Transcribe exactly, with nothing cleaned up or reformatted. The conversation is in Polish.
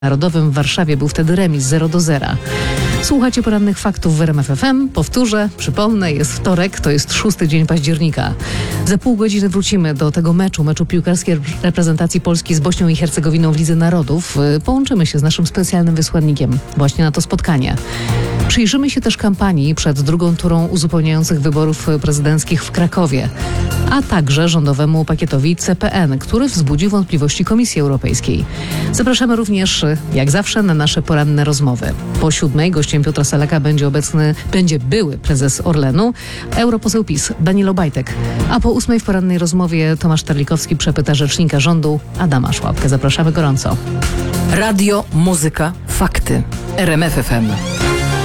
Narodowym w Warszawie był wtedy remis zero do zera. Słuchacie porannych faktów w R M F F M. Powtórzę, przypomnę, jest wtorek, to jest szósty dzień października. Za pół godziny wrócimy do tego meczu, meczu piłkarskiej reprezentacji Polski z Bośnią i Hercegowiną w Lidze Narodów. Połączymy się z naszym specjalnym wysłannikiem właśnie na to spotkanie. Przyjrzymy się też kampanii przed drugą turą uzupełniających wyborów prezydenckich w Krakowie, a także rządowemu pakietowi C P N, który wzbudził wątpliwości Komisji Europejskiej. Zapraszamy również, jak zawsze, na nasze poranne rozmowy. Po siódmej gościem Piotra Selaka będzie obecny, będzie były prezes Orlenu, europoseł PiS Daniel Obajtek. A po ósmej w porannej rozmowie Tomasz Terlikowski przepyta rzecznika rządu Adama Szłapkę. Zapraszamy gorąco. Radio, muzyka, fakty. R M F F M.